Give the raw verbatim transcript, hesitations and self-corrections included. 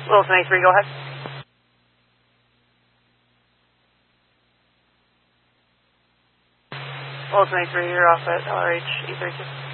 Wilson A three, go ahead. Wilson A three, you're off at L R H E thirty-two.